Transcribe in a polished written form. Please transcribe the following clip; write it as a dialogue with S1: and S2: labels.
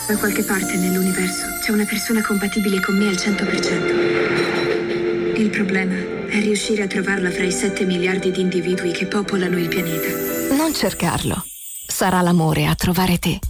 S1: Da qualche parte nell'universo c'è una persona compatibile con me al 100%. Il problema è riuscire a trovarla fra i 7 miliardi di individui che popolano il pianeta.
S2: Non cercarlo. Sarà l'amore a trovare te.